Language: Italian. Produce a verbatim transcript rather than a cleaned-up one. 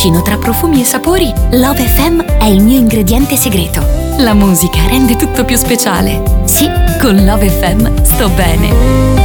cappuccino tra profumi e sapori, Love F M è il mio ingrediente segreto. La musica rende tutto più speciale. Sì, con Love F M sto bene.